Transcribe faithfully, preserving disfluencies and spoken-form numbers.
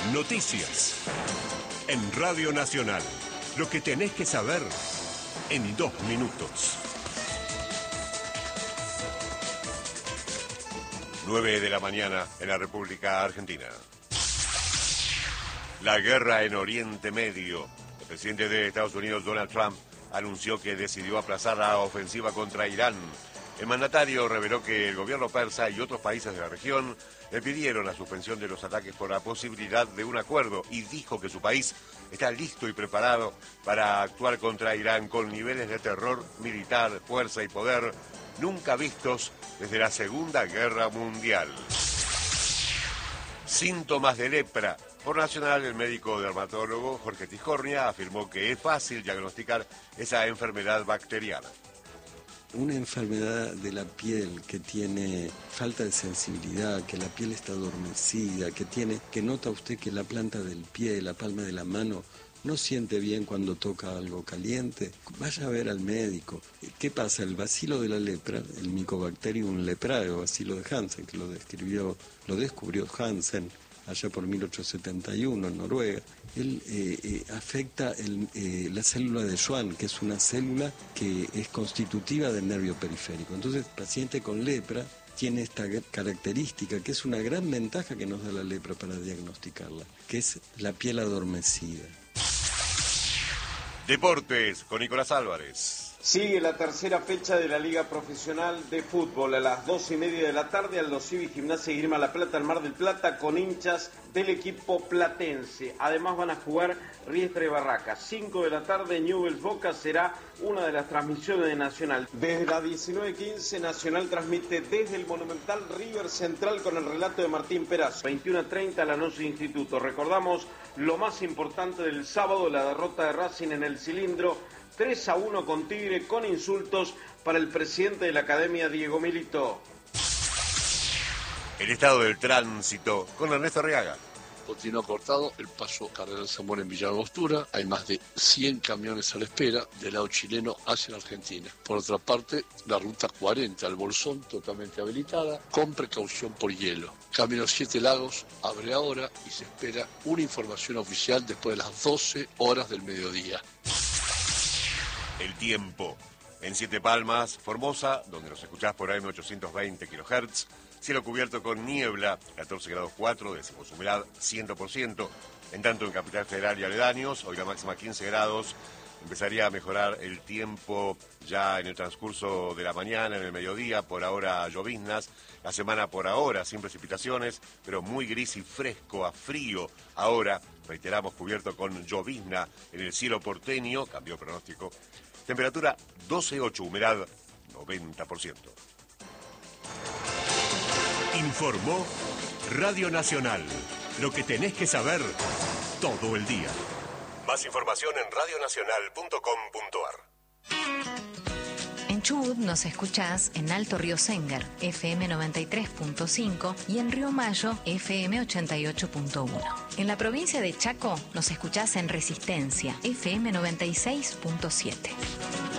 Noticias. En Radio Nacional. Lo que tenés que saber en dos minutos. nueve de la mañana en la República Argentina. La guerra en Oriente Medio. El presidente de Estados Unidos, Donald Trump, anunció que decidió aplazar la ofensiva contra Irán. El mandatario reveló que el gobierno persa y otros países de la región le pidieron la suspensión de los ataques por la posibilidad de un acuerdo y dijo que su país está listo y preparado para actuar contra Irán con niveles de terror militar, fuerza y poder nunca vistos desde la Segunda Guerra Mundial. Síntomas de lepra. Por Nacional, el médico dermatólogo Jorge Tijornia afirmó que es fácil diagnosticar esa enfermedad bacteriana. Una enfermedad de la piel que tiene falta de sensibilidad, que la piel está adormecida, que tiene, que nota usted que la planta del pie, la palma de la mano, no siente bien cuando toca algo caliente, vaya a ver al médico. ¿Qué pasa? El bacilo de la lepra, el Mycobacterium leprae, o bacilo de Hansen, que lo describió, lo descubrió Hansen allá por mil ochocientos setenta y uno en Noruega, él eh, eh, afecta el, eh, la célula de Schwann, que es una célula que es constitutiva del nervio periférico. Entonces, el paciente con lepra tiene esta característica, que es una gran ventaja que nos da la lepra para diagnosticarla, que es la piel adormecida. Deportes con Nicolás Álvarez. Sigue la tercera fecha de la Liga Profesional de Fútbol. A las doce y media de la tarde, Aldo Civi, Gimnasia y Esgrima La Plata, al Mar del Plata, con hinchas del equipo platense. Además van a jugar Riestra y Barracas. cinco de la tarde, Newell's Boca será una de las transmisiones de Nacional. Desde las diecinueve quince, Nacional transmite desde el Monumental River Central con el relato de Martín Perazo. veintiuno treinta, la noche de Instituto. Recordamos lo más importante del sábado, la derrota de Racing en el Cilindro, tres a uno con Tigre, con insultos para el presidente de la Academia, Diego Milito. El estado del tránsito con Ernesto Arriaga. Continúa cortado el paso Carrera Zamora en Villa Angostura. Hay más de cien camiones a la espera del lado chileno hacia la Argentina. Por otra parte, la ruta cuarenta al Bolsón totalmente habilitada, con precaución por hielo. Camino Siete Lagos abre ahora y se espera una información oficial después de las doce horas del mediodía. El tiempo. En Siete Palmas, Formosa, donde nos escuchás por A M ochocientos veinte kilohertz, cielo cubierto con niebla, catorce grados cuatro, decimos humedad cien por ciento. En tanto, en Capital Federal y aledaños, hoy la máxima quince grados, empezaría a mejorar el tiempo ya en el transcurso de la mañana, en el mediodía, por ahora lloviznas, la semana por ahora sin precipitaciones, pero muy gris y fresco a frío. Ahora, reiteramos, cubierto con llovizna en el cielo porteño, cambió el pronóstico. Temperatura doce coma ocho, humedad noventa por ciento. Informó Radio Nacional. Lo que tenés que saber todo el día. Más información en radio nacional punto com punto a r. En Chubut nos escuchás en Alto Río Sénger, F M noventa y tres punto cinco, y en Río Mayo, F M ochenta y ocho punto uno. En la provincia de Chaco nos escuchás en Resistencia, F M noventa y seis punto siete.